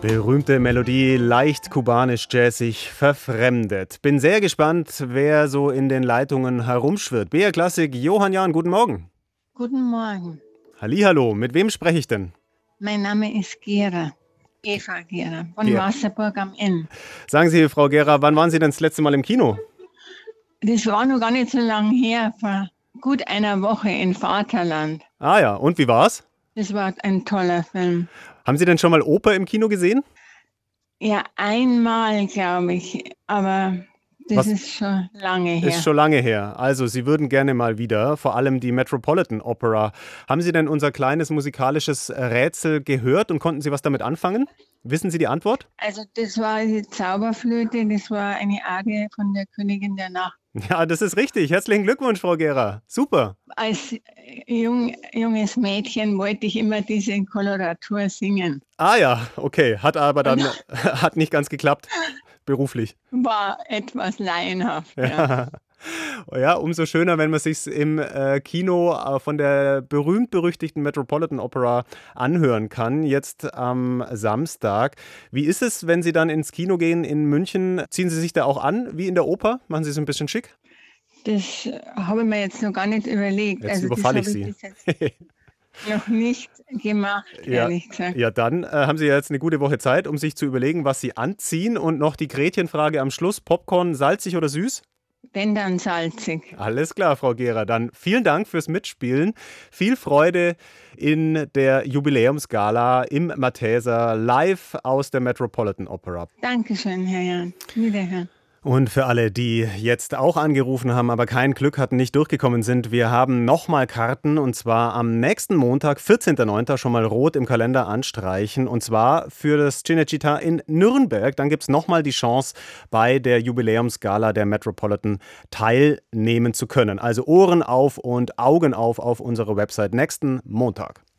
Berühmte Melodie, leicht kubanisch-jazzig, verfremdet. Bin sehr gespannt, wer so in den Leitungen herumschwirrt. BR Klassik, Johann Jahn, guten Morgen. Guten Morgen. Hallihallo, mit wem spreche ich denn? Mein Name ist Gera. Eva Gera von Wasserburg am Inn. Sagen Sie, Frau Gera, wann waren Sie denn das letzte Mal im Kino? Das war noch gar nicht so lange her, vor gut einer Woche in Vaterland. Ah ja, und wie war's? Das war ein toller Film. Haben Sie denn schon mal Oper im Kino gesehen? Ja, einmal, glaube ich, aber das ist schon lange her. Ist schon lange her. Also, Sie würden gerne mal wieder, vor allem die Metropolitan Opera. Haben Sie denn unser kleines musikalisches Rätsel gehört und konnten Sie was damit anfangen? Wissen Sie die Antwort? Also das war die Zauberflöte, das war eine Arie von der Königin der Nacht. Ja, das ist richtig. Herzlichen Glückwunsch, Frau Gera. Super. Als junges Mädchen wollte ich immer diese Koloratur singen. Ah ja, okay. Hat aber dann hat nicht ganz geklappt, beruflich. War etwas laienhaft, ja. Ja, umso schöner, wenn man sich im Kino von der berühmt-berüchtigten Metropolitan Opera anhören kann, jetzt am Samstag. Wie ist es, wenn Sie dann ins Kino gehen in München? Ziehen Sie sich da auch an, wie in der Oper? Machen Sie es ein bisschen schick? Das habe ich mir jetzt noch gar nicht überlegt. Jetzt überfalle ich Sie. Noch nicht gemacht, ehrlich gesagt. Ja, dann haben Sie jetzt eine gute Woche Zeit, um sich zu überlegen, was Sie anziehen. Und noch die Gretchenfrage am Schluss. Popcorn salzig oder süß? Wenn dann salzig. Alles klar, Frau Gera. Dann vielen Dank fürs Mitspielen. Viel Freude in der Jubiläumsgala im Matheser live aus der Metropolitan Opera. Dankeschön, Herr Jahn. Wiederhören. Und für alle, die jetzt auch angerufen haben, aber kein Glück hatten, nicht durchgekommen sind, wir haben nochmal Karten und zwar am nächsten Montag, 14.09. schon mal rot im Kalender anstreichen und zwar für das Cinecittà in Nürnberg. Dann gibt es nochmal die Chance, bei der Jubiläumsgala der Metropolitan teilnehmen zu können. Also Ohren auf und Augen auf unserer Website nächsten Montag.